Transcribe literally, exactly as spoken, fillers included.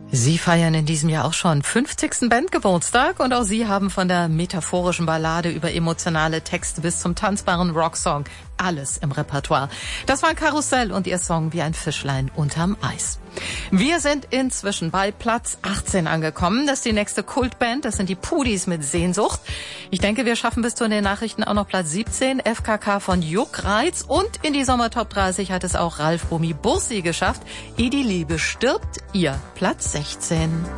Sie feiern in diesem Jahr auch schon fünfzigsten Bandgeburtstag und auch Sie haben von der metaphorischen Ballade über emotionale Texte bis zum tanzbaren Rocksong alles im Repertoire. Das war Karussell und Ihr Song Wie ein Fischlein unterm Eis. Wir sind inzwischen bei Platz achtzehn angekommen. Das ist die nächste Kultband. Das sind die Pudis mit Sehnsucht. Ich denke, wir schaffen bis zu den Nachrichten auch noch Platz siebzehn. F K K von Juckreiz. Und in die Sommertop dreißig hat es auch Ralf Bumi Bursi geschafft. Ehe die Liebe stirbt, ihr Platz sechzehn.